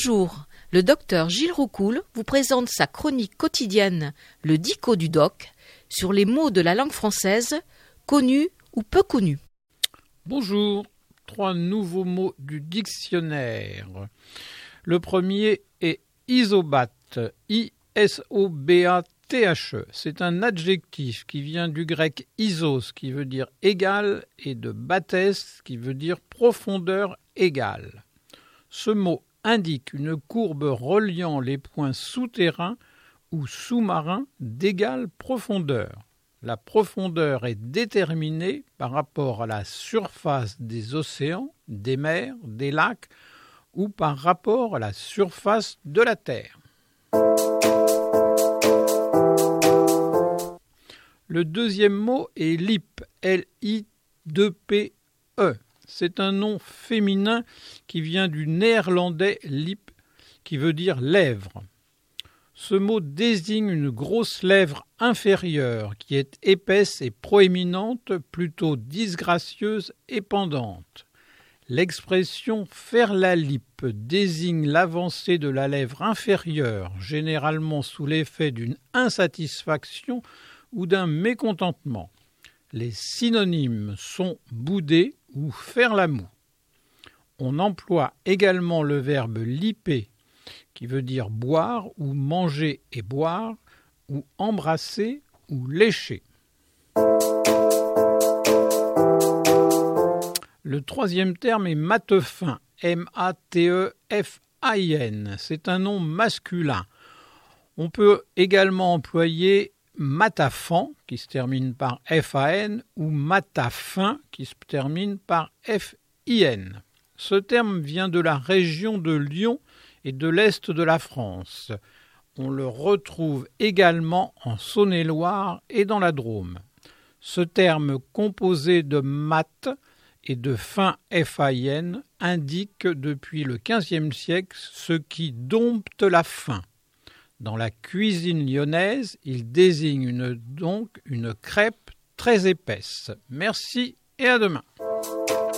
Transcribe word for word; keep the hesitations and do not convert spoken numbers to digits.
Bonjour, le docteur Gilles Roucoul vous présente sa chronique quotidienne, le Dico du Doc, sur les mots de la langue française, connus ou peu connus. Bonjour, trois nouveaux mots du dictionnaire. Le premier est isobat, I S O B A T H E. C'est un adjectif qui vient du grec isos, qui veut dire égal, et de bathès, qui veut dire profondeur égale. Ce mot indique une courbe reliant les points souterrains ou sous-marins d'égale profondeur. La profondeur est déterminée par rapport à la surface des océans, des mers, des lacs ou par rapport à la surface de la Terre. Le deuxième mot est lip, L I deux P E. C'est un nom féminin qui vient du néerlandais lip, qui veut dire lèvre. Ce mot désigne une grosse lèvre inférieure qui est épaisse et proéminente, plutôt disgracieuse et pendante. L'expression « faire la lippe » désigne l'avancée de la lèvre inférieure, généralement sous l'effet d'une insatisfaction ou d'un mécontentement. Les synonymes sont bouder ou faire la moue. On emploie également le verbe liper, qui veut dire boire ou manger et boire, ou embrasser ou lécher. Le troisième terme est matefin, M A T E F A I N. C'est un nom masculin. On peut également employer matafan, qui se termine par F A N, ou matafin, qui se termine par F I N. Ce terme vient de la région de Lyon et de l'Est de la France. On le retrouve également en Saône-et-Loire et dans la Drôme. Ce terme composé de mat et de fin F A I N indique depuis le quinzième siècle ce qui dompte la faim. Dans la cuisine lyonnaise, il désigne une, donc une crêpe très épaisse. Merci et à demain.